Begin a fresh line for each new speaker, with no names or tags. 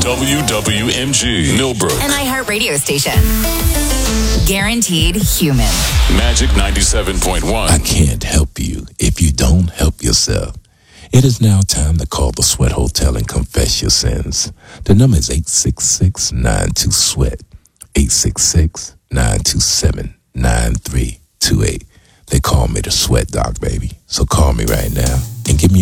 WWMG, Millbrook.
An iHeartRadio station. Guaranteed human.
Magic 97.1.
I can't help you if you don't help yourself. It is now time to call the Sweat Hotel and confess your sins. The number is 866-92-SWEAT. 866-927-9328. They call me the Sweat Doc, baby. So call me right now and give me